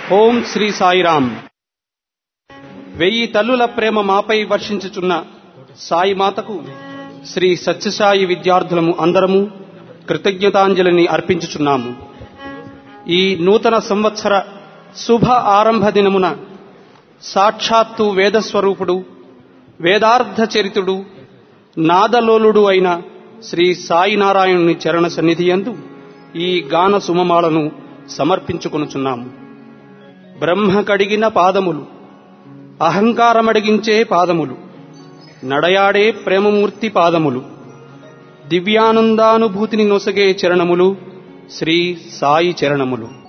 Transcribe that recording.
ఓం శ్రీ సాయిరామ్. 1000 తల్లుల ప్రేమ మాపై వర్షించుచున్న సాయిమాతకు శ్రీ సత్యసాయి విద్యార్థులము అందరము కృతజ్ఞతాంజలిని అర్పించుచున్నాము. ఈ నూతన సంవత్సర శుభ ఆరంభ దినమున సాక్షాత్తు వేదస్వరూపుడు, వేదార్థ చరితుడు, నాదలోలుడు అయిన శ్రీ సాయినారాయణుని చరణ సన్నిధియందు ఈ గాన సుమమాలను సమర్పించుకొనుచున్నాము. బ్రహ్మ కడిగిన పాదములు, అహంకారమడిగించే పాదములు, నడయాడే ప్రేమమూర్తి పాదములు, దివ్యానందానుభూతిని నొసగే చరణములు శ్రీ సాయి చరణములు.